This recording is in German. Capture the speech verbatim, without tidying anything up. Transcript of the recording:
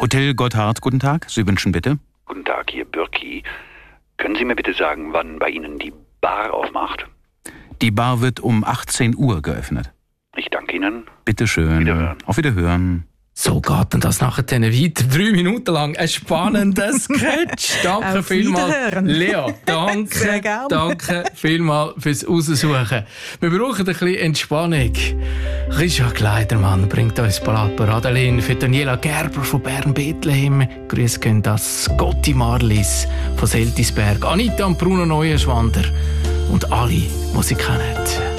Hotel Gotthard, guten Tag. Sie wünschen bitte? Guten Tag, hier Bürki. Können Sie mir bitte sagen, wann bei Ihnen die Bar aufmacht? Die Bar wird um achtzehn Uhr geöffnet. Ich danke Ihnen. Bitte schön. Wiederhören. Auf Wiederhören. So geht denn das nachher dann weiter. Drei Minuten lang ein spannender Sketch. Danke Auf vielmals, Wiederhören. Lea. Sehr Danke, gerne. danke vielmals fürs Raussuchen. Wir brauchen ein bisschen Entspannung. Richard Kleidermann bringt uns Palapper. Adeline für Daniela Gerber von Bern-Bethlehem. Grüß gehen das Gotti Marlis von Seltisberg. Anita und Bruno Neuenschwander. Und alle, die sie kennen.